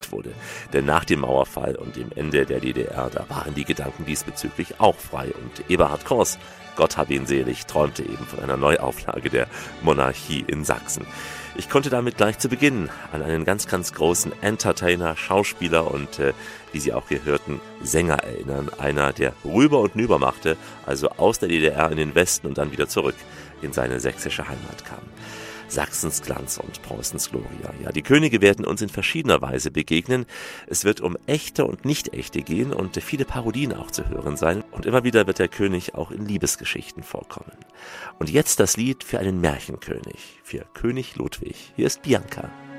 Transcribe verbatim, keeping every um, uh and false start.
gespielt wurde. Denn nach dem Mauerfall und dem Ende der D D R, da waren die Gedanken diesbezüglich auch frei. Und Eberhard Kors, Gott hab ihn selig, träumte eben von einer Neuauflage der Monarchie in Sachsen. Ich konnte damit gleich zu Beginn an einen ganz, ganz großen Entertainer, Schauspieler und, äh, wie Sie auch hier hörten, Sänger erinnern. Einer, der rüber und nüber machte, also aus der D D R in den Westen und dann wieder zurück in seine sächsische Heimat kam. Sachsens Glanz und Preußens Gloria. Ja, die Könige werden uns in verschiedener Weise begegnen. Es wird um echte und nicht-echte gehen und viele Parodien auch zu hören sein. Und immer wieder wird der König auch in Liebesgeschichten vorkommen. Und jetzt das Lied für einen Märchenkönig, für König Ludwig. Hier ist Bianca.